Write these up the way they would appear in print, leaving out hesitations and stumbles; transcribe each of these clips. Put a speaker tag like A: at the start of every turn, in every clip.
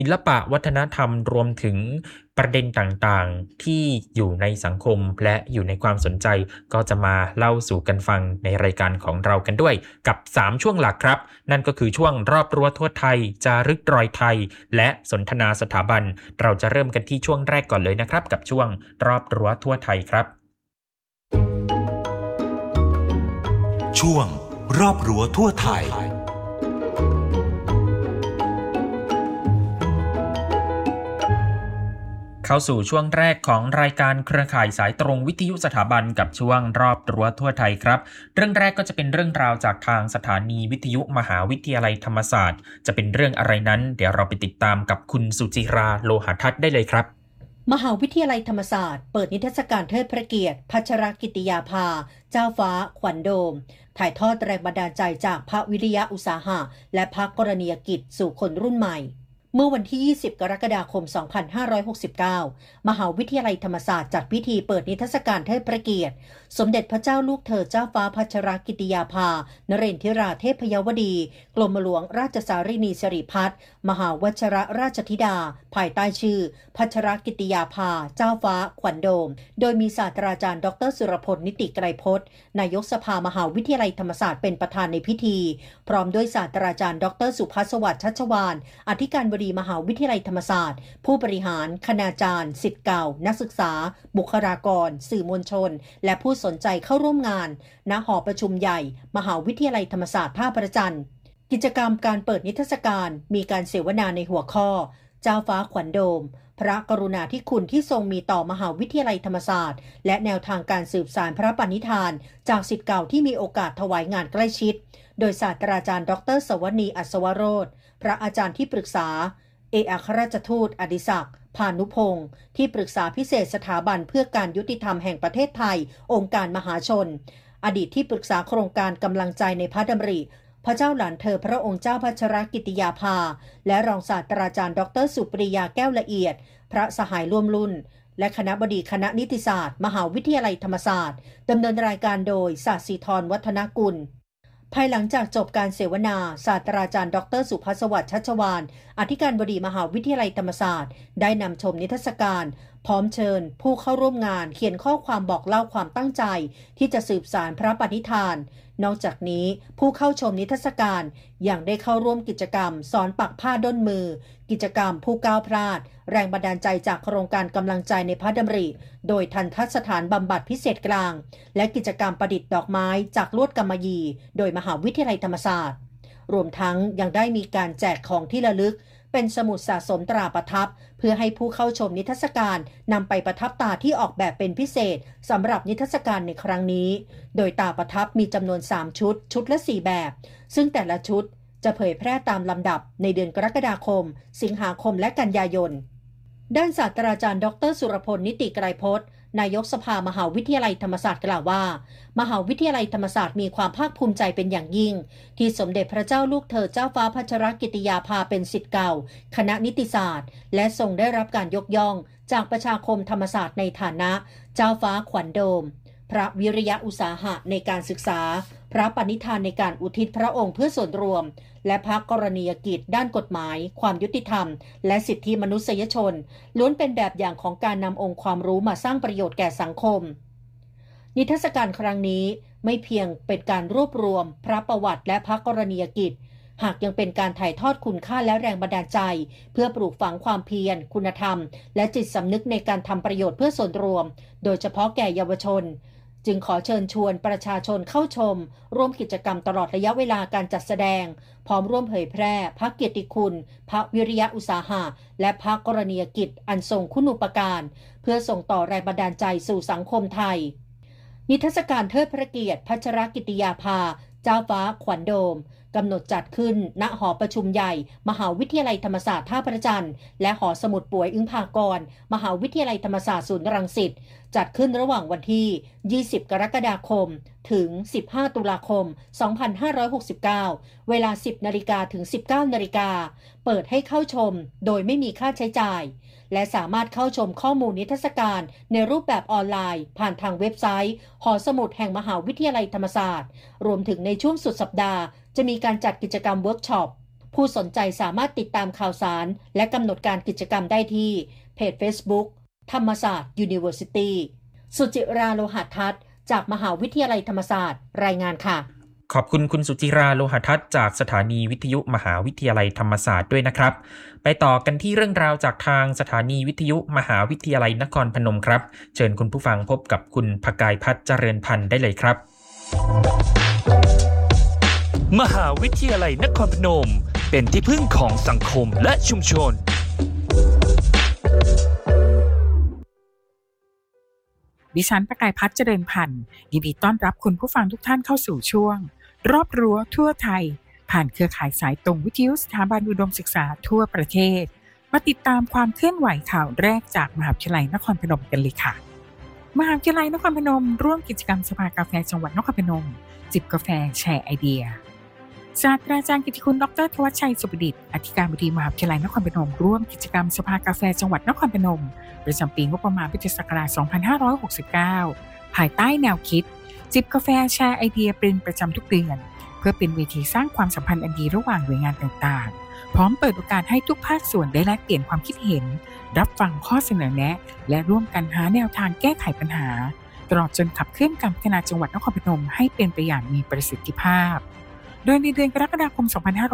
A: ศิลปะวัฒนธรรมรวมถึงประเด็นต่างๆที่อยู่ในสังคมและอยู่ในความสนใจก็จะมาเล่าสู่กันฟังในรายการของเรากันด้วยกับ3ช่วงหลักครับนั่นก็คือช่วงรอบรั้วทั่วไทยจารึกรอยไทยและสนทนาสถาบันเราจะเริ่มกันที่ช่วงแรกก่อนเลยนะครับกับช่วงรอบรั้วทั่วไทยครับ
B: ช่วงรอบรั้วทั่วไทย
A: เข้าสู่ช่วงแรกของรายการเครือข่ายสายตรงวิทยุสถาบันกับช่วงรอบรั้วทั่วไทยครับเรื่องแรกก็จะเป็นเรื่องราวจากทางสถานีวิทยุมหาวิทยาลัยธรรมศาสตร์จะเป็นเรื่องอะไรนั้นเดี๋ยวเราไปติดตามกับคุณสุจิราโลหทัศน์ได้เลยครับ
C: มหาวิทยาลัยธรรมศาสตร์เปิดนิทรรศการเทิดพระเกียรติพัชรกิติยาภาเจ้าฟ้าขวัญโดมถ่ายทอดแรงบันดาลใจจากพระวิริยะอุตสาหะและพระกรณียกิจสู่คนรุ่นใหม่เมื่อวันที่ 20 กรกฎาคม 2569 มหาวิทยาลัยธรรมศาสตร์จัดพิธีเปิดนิทรรศการเทิดพระเกียรติสมเด็จพระเจ้าลูกเธอเจ้าฟ้าพัชรกิติยาภานเรนทิราเทพยวดีกรมหลวงราชสารินีสิริพัฒน์มหาวชิรราชธิดาภายใต้ชื่อพัชรกิติยาภาเจ้าฟ้าขวัญโดมโดยมีศาสตราจารย์ดรสุรพลนิติไกรพจน์นายกสภามหาวิทยาลัยธรรมศาสตร์เป็นประธานในพิธีพร้อมด้วยศาสตราจารย์ดรสุภัสสวัสดิ์ชัชวาลอธิการบดีมหาวิทยาลัยธรรมศาสตร์ผู้บริหารคณาจารย์ศิษย์เก่านักศึกษาบุคลากรสื่อมวลชนและผู้สนใจเข้าร่วมงานณหอประชุมใหญ่มหาวิทยาลัยธรรมศาสตร์ท่าพระจันทร์กิจกรรมการเปิดนิทรรศการมีการเสวนาในหัวข้อเจ้าฟ้าขวัญโดมพระกรุณาธิคุณที่ทรงมีต่อมหาวิทยาลัยธรรมศาสตร์และแนวทางการสืบสานพระปณิธานจากศิษย์เก่าที่มีโอกาสถวายงานใกล้ชิดโดยศาสตราจารย์ดรสวนีอัศวโรธพระอาจารย์ที่ปรึกษาเอกอัครราชทูตอดิศักดิ์พานุพงศ์ที่ปรึกษาพิเศษสถาบันเพื่อการยุติธรรมแห่งประเทศไทยองค์การมหาชนอดีตที่ปรึกษาโครงการกำลังใจในพระดำริพระเจ้าหลานเธอพระองค์เจ้าพัชรกิติยาภาและรองศาสตราจารย์ดรสุปริยาแก้วละเอียดพระสหายร่วมรุ่นและคณบดีคณะนิติศาสตร์มหาวิทยาลัยธรรมศาสตร์ดำเนินรายการโดยศาสตรีธรวัฒนกุลภายหลังจากจบการเสวนาศาสตราจารย์ดรสุภัสสวัสดิ์ชัชวาลอธิการบดีมหาวิทยาลัยธรรมศาสตร์ได้นำชมนิทรรศการพร้อมเชิญผู้เข้าร่วมงานเขียนข้อความบอกเล่าความตั้งใจที่จะสืบสานพระปณิธานนอกจากนี้ผู้เข้าชมนิทรรศการยังได้เข้าร่วมกิจกรรมสอนปักผ้าด้นมือกิจกรรมผู้ก้าวพลาดแรงบันดาลใจจากโครงการกำลังใจในพระดำริโดยทันทสถานบำบัดพิเศษกลางและกิจกรรมประดิษฐ์ดอกไม้จากลวดกำมะหยี่โดยมหาวิทยาลัยธรรมศาสตร์รวมทั้งยังได้มีการแจกของที่ระลึกเป็นสมุดสะสมตราประทับเพื่อให้ผู้เข้าชมนิทรรศการนำไปประทับตาที่ออกแบบเป็นพิเศษสำหรับนิทรรศการในครั้งนี้โดยตาประทับมีจำนวน3ชุดละ4แบบซึ่งแต่ละชุดจะเผยแพร่ตามลำดับในเดือนกรกฎาคมสิงหาคมและกันยายนด้านศาสตราจารย์ดรสุรพลนิติไกรพจน์นายกสภามหาวิทยาลัยธรรมศาสตร์กล่าวว่ามหาวิทยาลัยธรรมศาสตร์มีความภาคภูมิใจเป็นอย่างยิ่งที่สมเด็จพระเจ้าลูกเธอเจ้าฟ้าพัชรกิติยาภาเป็นศิษย์เก่าคณะนิติศาสตร์และทรงได้รับการยกย่องจากประชาคมธรรมศาสตร์ในฐานะเจ้าฟ้าขวัญโดมพระวิริยะอุตสาหะในการศึกษาพระปณิธานในการอุทิศพระองค์เพื่อส่วนรวมและพระกรณียกิจด้านกฎหมายความยุติธรรมและสิทธิมนุษยชนล้วนเป็นแบบอย่างของการนำองค์ความรู้มาสร้างประโยชน์แก่สังคมนิทรรศการครั้งนี้ไม่เพียงเป็นการรวบรวมพระประวัติและพระกรณียกิจหากยังเป็นการถ่ายทอดคุณค่าและแรงบันดาลใจเพื่อปลูกฝังความเพียรคุณธรรมและจิตสำนึกในการทำประโยชน์เพื่อส่วนรวมโดยเฉพาะแก่เยาวชนจึงขอเชิญชวนประชาชนเข้าชมร่วมกิจกรรมตลอดระยะเวลาการจัดแสดงพร้อมร่วมเผยแพร่พระเกียรติคุณพระวิริยะอุตสาหะและพระกรณียกิจอันทรงคุณูปการเพื่อส่งต่อแรงบันดาลใจสู่สังคมไทยนิทรรศการเทิดพระเกียรติพัชรกิติยาภาเจ้าฟ้าขวัญโดมกำหนดจัดขึ้นณหอประชุมใหญ่มหาวิทยาลัยธรรมศาสตร์ท่าพระจันทร์และหอสมุดป่วยอึ้งภากรมหาวิทยาลัยธรรมศาสตร์ศูนย์รังสิตจัดขึ้นระหว่างวันที่20 กรกฎาคมถึง15 ตุลาคม 2569เวลา 10 นาฬิกาถึง 19 นาฬิกาเปิดให้เข้าชมโดยไม่มีค่าใช้จ่ายและสามารถเข้าชมข้อมูลนิทรรศการในรูปแบบออนไลน์ผ่านทางเว็บไซต์หอสมุดแห่งมหาวิทยาลัยธรรมศาสตร์รวมถึงในช่วงสุดสัปดาห์จะมีการจัดกิจกรรมเวิร์กช็อปผู้สนใจสามารถติดตามข่าวสารและกำหนดการกิจกรรมได้ที่เพจ Facebook ธรรมศาสตร์ University สุจิราโลหทัศน์จากมหาวิทยาลัยธรรมศาสตร์รายงานค่ะ
A: ขอบคุณคุณสุจิราโลหทัศน์จากสถานีวิทยุมหาวิทยาลัยธรรมศาสตร์ด้วยนะครับไปต่อกันที่เรื่องราวจากทางสถานีวิทยุมหาวิทยาลัยนครพนมครับเชิญคุณผู้ฟังพบกับคุณภกายพัฒน์เจริญพันธ์ได้เลยครับ
D: มหาวิทยาลัยนครพนมเป็นที่พึ่งของสังคมและชุมชน
E: ดิฉันภกายพัฒน์เจริญพันธ์ยินดีต้อนรับคุณผู้ฟังทุกท่านเข้าสู่ช่วงรอบรั้วทั่วไทยผ่านเครือข่ายสายตรงวิทยุสถาบันอุดมศึกษาทั่วประเทศมาติดตามความเคลื่อนไหวข่าวแรกจากมหาวิทยาลัยนครพนมกันเลยค่ะมหาวิทยาลัยนครพนมร่วมกิจกรรมสภากาแฟจังหวัดนครพนมจิบกาแฟแชร์ไอเดียศาสตราจารย์กิตติคุณดร.ธวัชชัยสุประดิษฐ์อธิการบดีมหาวิทยาลัยนครพนมร่วมกิจกรรมสภากาแฟจังหวัดนครพนมประจำปีงบประมาณพุทธศักราช 2569 ภายใต้แนวคิดจิบกาแฟแชร์ไอเดียเป็นประจำทุกเดือนเพื่อเป็นเวทีสร้างความสัมพันธ์อันดีระหว่างหน่วยงานต่างๆพร้อมเปิดโอกาสให้ทุกภาคส่วนได้แลกเปลี่ยนความคิดเห็นรับฟังข้อเสนอแนะและร่วมกันหาแนวทางแก้ไขปัญหาตลอดจนขับเคลื่อนการพัฒนาจังหวัดนครพนมให้เป็นไปอย่างมีประสิทธิภาพโดยในเดือนกรกฎาคม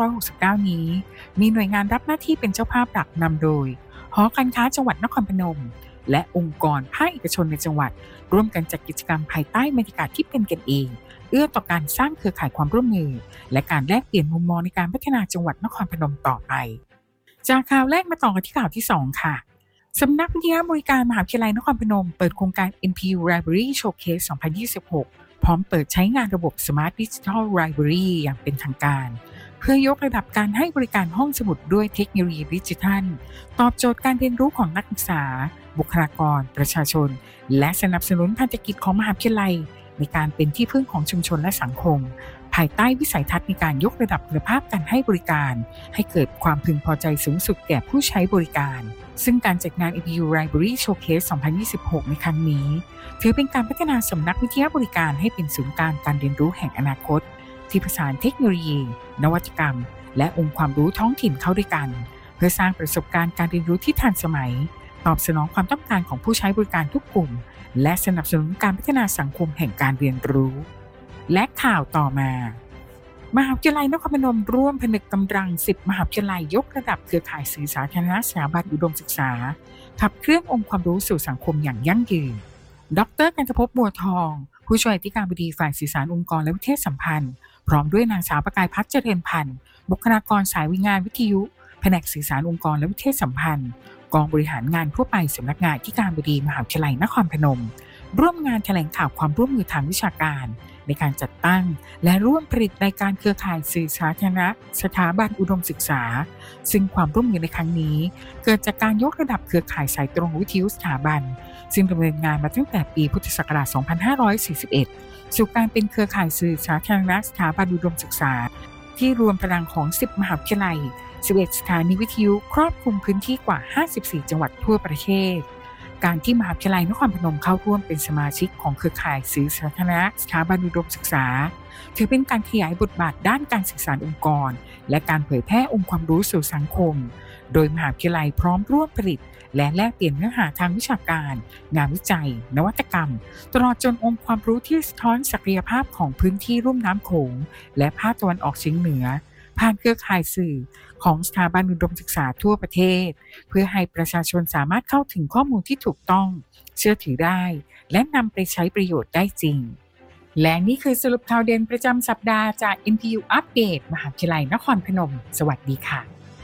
E: 2569 นี้มีหน่วยงานรับหน้าที่เป็นเจ้าภาพหลักนำโดยหอการค้าจังหวัดนครพนมและองค์กรภาคเอกชนในจังหวัดร่วมกันจัดกิจกรรมภายใต้บรรยากาศที่เป็นกันเองเอื้อต่อการสร้างเครือข่ายความร่วมมือและการแลกเปลี่ยนมุมมองในการพัฒนาจังหวัดนครพนมต่อไปจากข่าวแรกมาต่อกันที่ข่าวที่ 2 ค่ะสำนักวิทยาบริการมหาวิทยาลัยนครพนมเปิดโครงการ NPU Library Showcase 2026 พร้อมเปิดใช้งานระบบ Smart Digital Library อย่างเป็นทางการเพื่อยกระดับการให้บริการห้องสมุดด้วยเทคโนโลยีดิจิทัลตอบโจทย์การเรียนรู้ของนักศึกษาบุคลากรประชาชนและสนับสนุนพันธกิจของมหาวิทยาลัยในการเป็นที่พึ่งของชุมชนและสังคมภายใต้วิสัยทัศน์ในการยกระดับคุณภาพการให้บริการให้เกิดความพึงพอใจสูงสุดแก่ผู้ใช้บริการซึ่งการจัดงาน NPU Library Showcase 2026 ในครั้งนี้ถือเป็นการพัฒนาสำนักวิทยาบริการให้เป็นศูนย์กลางการเรียนรู้แห่งอนาคตที่ผสานเทคโนโลยีนวัตกรรมและองค์ความรู้ท้องถิ่นเข้าด้วยกันเพื่อสร้างประสบการณ์การเรียนรู้ที่ทันสมัยตอบสนองความต้องการของผู้ใช้บริการทุกกลุ่มและสนับสนุนการพัฒนาสังคมแห่งการเรียนรู้และข่าวต่อมามหาวิทยาลัยนครพนมร่วมผนึกกำลัง10มหาวิทยาลัยยกระดับเครือข่ายสื่อสาธารณะสถาบันอุดมศึกษาขับเคลื่อนองค์ความรู้สู่สังคมอย่างยั่งยืนดร.กันตภพบัวทองผู้ช่วยอธิการบดีฝ่ายสื่อสารองค์กรและวิทยาสัมพันธ์พร้อมด้วยนางสาวภกายพัฒน์เจริญพันธ์บุคลากรสายวิงานวิทยุแผนกสื่อสารองค์กรและวิทยาสัมพันธ์กองบริหารงานทั่วไปสำนักงานอธิการบดีมหาวิทยาลัยนครพนมร่วมงานแถลงข่าวความร่วมมือทางวิชาการในการจัดตั้งและร่วมผลิตรายการเครือข่ายสื่อสาธารณะสถาบันอุดมศึกษาซึ่งความร่วมมือในครั้งนี้เกิดจากการยกระดับเครือข่ายสายตรงวิทยุสถาบันซึ่งดำเนินงานมาตั้งแต่ปีพุทธศักราช 2541 สู่การเป็นเครือข่ายสื่อสาธารณะสถาบันอุดมศึกษาที่รวมพลังของ10มหาวิทยาลัย11สถานีวิทยุครอบคลุมพื้นที่กว่า54จังหวัดทั่วประเทศการที่มหาวิทยาลัยนครพนมเข้าร่วมเป็นสมาชิกของเครือข่ายสื่อสาธารณะสถาบันอุดมศึกษาถือเป็นการขยายบทบาทด้านการสื่อสารองค์กรและการเผยแพร่องค์ความรู้สู่สังคมโดยมหาวิทยาลัยพร้อมร่วมผลิตและแลกเปลี่ยนเนื้อหาทางวิชาการงานวิจัยนวัตกรรมตลอดจนองค์ความรู้ที่สะท้อนศักยภาพของพื้นที่ลุ่มน้ำโขงและภาคตะวันออกเฉียงเหนือผ่านเครือข่ายสื่อของสถาบันอุดมศึกษาทั่วประเทศเพื่อให้ประชาชนสามารถเข้าถึงข้อมูลที่ถูกต้องเชื่อถือได้และนำไปใช้ประโยชน์ได้จริงและนี่คือสรุปข่าวเด่นประจำสัปดาห์จาก NPU อัปเดตมหาวิทยาลัยนครพนมสวัสดีค่ะ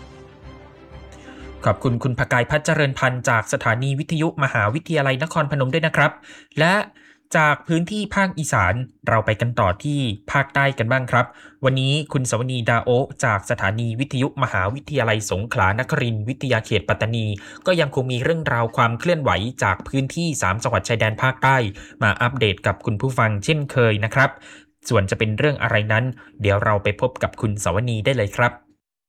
A: ขอบคุณคุณภกายพัฒน์เจริญพันธ์จากสถานีวิทยุมหาวิทยาลัยนครพนมด้วยนะครับและจากพื้นที่ภาคอีสานเราไปกันต่อที่ภาคใต้กันบ้างครับวันนี้คุณสวนีดาโอจากสถานีวิทยุมหาวิทยาลัยสงขลานครินทร์วิทยาเขตปัตตานีก็ยังคงมีเรื่องราวความเคลื่อนไหวจากพื้นที่3จังหวัดชายแดนภาคใต้มาอัปเดตกับคุณผู้ฟังเช่นเคยนะครับส่วนจะเป็นเรื่องอะไรนั้นเดี๋ยวเราไปพบกับคุณสวนีได้เลยครับ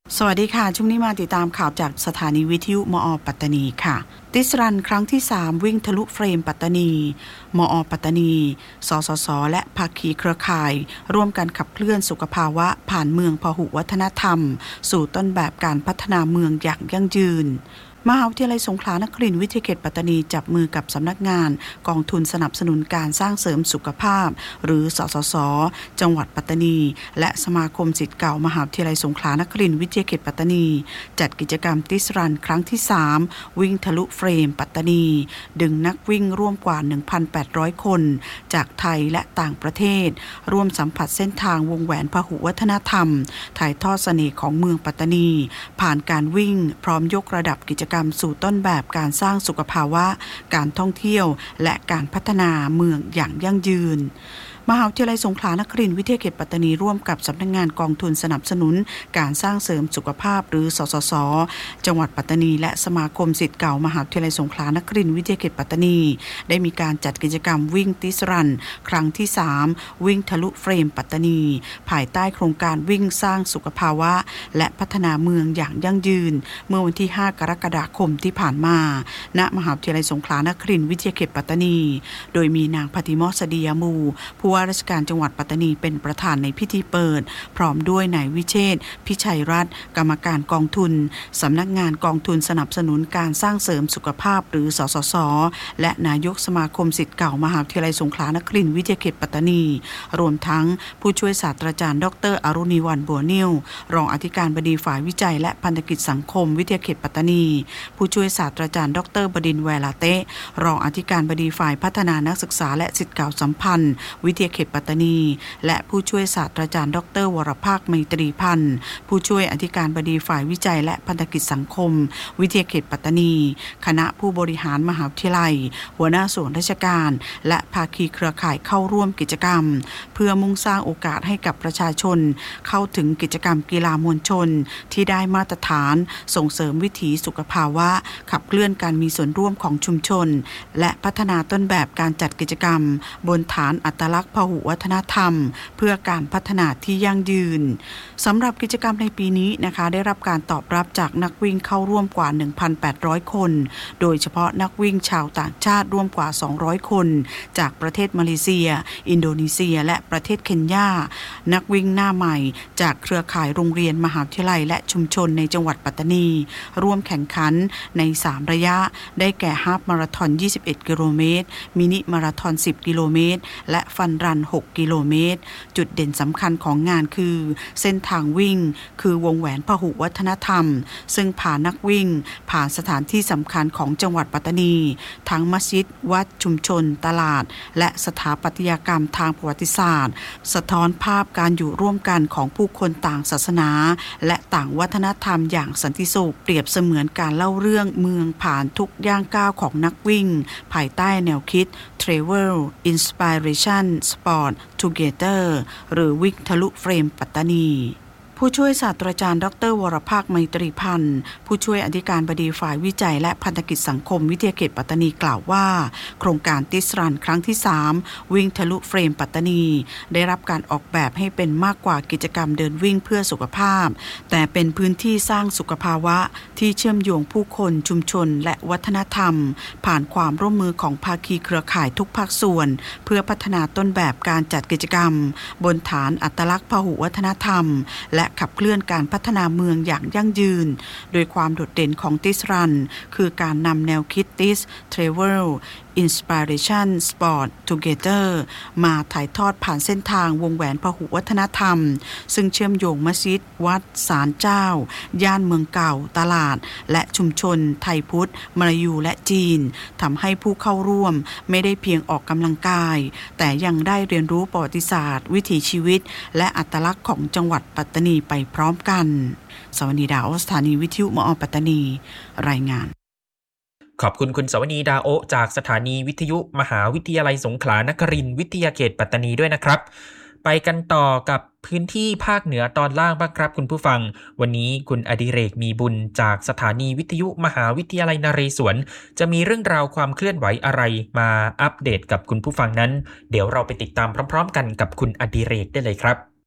F: สวัสดีค่ะช่วงนี้มาติดตามข่าวจากสถานีวิทยุมอ.ปัตตานีค่ะติสรันครั้งที่3วิ่งทะลุเฟรมปัตตานีมอ.ปัตตานีสสสและภาคีเครือข่ายร่วมกันขับเคลื่อนสุขภาวะผ่านเมืองพหุวัฒนธรรมสู่ต้นแบบการพัฒนาเมืองอย่างยั่งยืนมหาวิทยาลัยสงขลานครินทร์วิทยาเขตปัตตานีจับมือกับสำนักงานกองทุนสนับสนุนการสร้างเสริมสุขภาพหรือสสส.จังหวัดปัตตานีและสมาคมศิษย์เก่ามหาวิทยาลัยสงขลานครินทร์วิทยาเขตปัตตานีจัดกิจกรรมติสรันครั้งที่3วิ่งทะลุเฟรมปัตตานีดึงนักวิ่งร่วมกว่า 1,800 คนจากไทยและต่างประเทศร่วมสัมผัสเส้นทางวงแหวนพหุวัฒนธรรมถ่ายทอดเสน่ห์ของเมืองปัตตานีผ่านการวิ่งพร้อมยกระดับกิจกรรมสู่ต้นแบบการสร้างสุขภาวะการท่องเที่ยวและการพัฒนาเมืองอย่างยั่งยืนมหาวิทยาลัยสงขลานครินทร์วิทยาเขตปัตตานีร่วมกับสำนักงานกองทุนสนับสนุนการสร้างเสริมสุขภาพหรือสสส.จังหวัดปัตตานีและสมาคมศิษย์เก่ามหาวิทยาลัยสงขลานครินทร์วิทยาเขตปัตตานีได้มีการจัดกิจกรรมวิ่งติสรันครั้งที่3วิ่งทะลุเฟรมปัตตานีภายใต้โครงการวิ่งสร้างสุขภาวะและพัฒนาเมืองอย่างยั่งยืนเมื่อวันที่5 กรกฎาคมที่ผ่านมาณมหาวิทยาลัยสงขลานครินทร์วิทยาเขตปัตตานีโดยมีนางปฏิโมกข์ สดียมูผู้ว่าราชการจังหวัดปัตตานีเป็นประธานในพิธีเปิดพร้อมด้วยนายวิเชษฐ์พิชัยรัตน์กรรมการกองทุนสำนักงานกองทุนสนับสนุนการสร้างเสริมสุขภาพหรือสสส.และนายกสมาคมศิษย์เก่ามหาวิทยาลัยสงขลานครินทร์วิทยาเขตปัตตานีรวมทั้งผู้ช่วยศาสตราจารย์ดร.อรุณีวรรณบัวนิ่วรองอธิการบดีฝ่ายวิจัยและพันธกิจสังคมวิทยาเขตปัตตานีผู้ช่วยศาสตราจารย์ดร.บดินทร์แวลาเตะรองอธิการบดีฝ่ายพัฒนานักศึกษาและศิษย์เก่าสัมพันธ์วิทยาเขตปัตตานีและผู้ช่วยศาสตราจารย์ดร.วรภาคไมตรีพันธ์ผู้ช่วยอธิการบดีฝ่ายวิจัยและพันธกิจสังคมวิทยาเขตปัตตานีคณะผู้บริหารมหาวิทยาลัยหัวหน้าส่วนราชการและภาคีเครือข่ายเข้าร่วมกิจกรรมเพื่อมุ่งสร้างโอกาสให้กับประชาชนเข้าถึงกิจกรรมกีฬามวลชนที่ได้มาตรฐานส่งเสริมวิถีสุขภาวะขับเคลื่อนการมีส่วนร่วมของชุมชนและพัฒนาต้นแบบการจัดกิจกรรมบนฐานอัตลักษณ์พหุวัฒนธรรมเพื่อการพัฒนาที่ยั่งยืนสำหรับกิจกรรมในปีนี้นะคะได้รับการตอบรับจากนักวิ่งเข้าร่วมกว่า 1,800 คนโดยเฉพาะนักวิ่งชาวต่างชาติร่วมกว่า200คนจากประเทศมาเลเซียอินโดนีเซียและประเทศเคนยานักวิ่งหน้าใหม่จากเครือข่ายโรงเรียนมหาวิทยาลัยและชุมชนในจังหวัดปัตตานีร่วมแข่งขันใน3ระยะได้แก่ฮาล์ฟมาราธอน21กิโลเมตรมินิมาราธอน10กิโลเมตรและฟันรัน6กิโลเมตรจุดเด่นสำคัญของงานคือเส้นทางวิ่งคือวงแหวนพหุวัฒนธรรมซึ่งพานักวิ่งผ่านสถานที่สำคัญของจังหวัดปัตตานีทั้งมัสยิดวัดชุมชนตลาดและสถาปัตยกรรมทางประวัติศาสตร์สะท้อนภาพการอยู่ร่วมกันของผู้คนต่างศาสนาและต่างวัฒนธรรมอย่างสันติสุขเปรียบเสมือนการเล่าเรื่องเมืองผ่านทุกย่างก้าวของนักวิ่งภายใต้แนวคิด Travel Inspiration Sport Together หรือวิ่งทะลุเฟรมปัตตานีผู้ช่วยศาสตราจารย์ดร.วรภาคไมตรีพันธ์ผู้ช่วยอธิการบดีฝ่ายวิจัยและพันธกิจสังคมวิทยาเขตปัตตานีกล่าวว่าโครงการติสรันครั้งที่3วิ่งทะลุเฟรมปัตตานีได้รับการออกแบบให้เป็นมากกว่ากิจกรรมเดินวิ่งเพื่อสุขภาพแต่เป็นพื้นที่สร้างสุขภาวะที่เชื่อมโยงผู้คนชุมชนและวัฒนธรรมผ่านความร่วมมือของภาคีเครือข่ายทุกภาคส่วนเพื่อพัฒนาต้นแบบการจัดกิจกรรมบนฐานอัตลักษณ์พหุวัฒนธรรมและขับเคลื่อนการพัฒนาเมืองอย่างยั่งยืนโดยความโดดเด่นของติสรันคือการนำแนวคิดติส Travel Inspiration Sport Together มาถ่ายทอดผ่านเส้นทางวงแหวนพหุวัฒนธรรมซึ่งเชื่อมโยงมัสยิดวัดศาลเจ้าย่านเมืองเก่าตลาดและชุมชนไทยพุทธมลายูและจีนทำให้ผู้เข้าร่วมไม่ได้เพียงออกกำลังกายแต่ยังได้เรียนรู้ประวัติศาสตร์วิถีชีวิตและอัตลักษณ์ของจังหวัดปัตตานีไปพร้อมกันสวัสดีดาวสถานีวิทยุมอ.ปัตตานีรายงาน
A: ขอบคุณคุณสวนีดาโอจากสถานีวิทยุมหาวิทยาลัยสงขลานครินทร์วิทยาเขตปัตตานีด้วยนะครับไปกันต่อกับพื้นที่ภาคเหนือตอนล่างบ้างครับคุณผู้ฟังวันนี้คุณอดิเรกมีบุญจากสถานีวิทยุมหาวิทยาลัยนเรศวรจะมีเรื่องราวความเคลื่อนไหวอะไรมาอัปเดตกับคุณผู้ฟังนั้นเดี๋ยวเราไปติดตามพร้อมๆกันกับคุณอดิเรกได้เลยครับ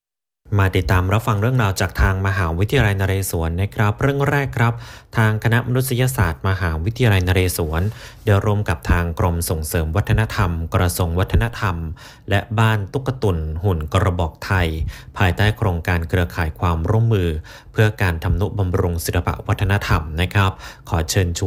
G: มาติดตามรับฟังเรื่องราวจากทางมหาวิทยาลัยนเรศวรนะครับเรื่องแรกครับทางคณะมนุษยศาสตร์มหาวิทยาลัยนเรศวรได้ร่วมกับทางกรมส่งเสริมวัฒนธรรมกระทรวงวัฒนธรรมและบ้านตุ๊กตุนหุ่นกระบอกไทยภายใต้โครงการเครือข่ายความร่วมมือเพื่อการทำนุบำรุงศิลปวัฒนธรรมนะครับขอเชิญชวน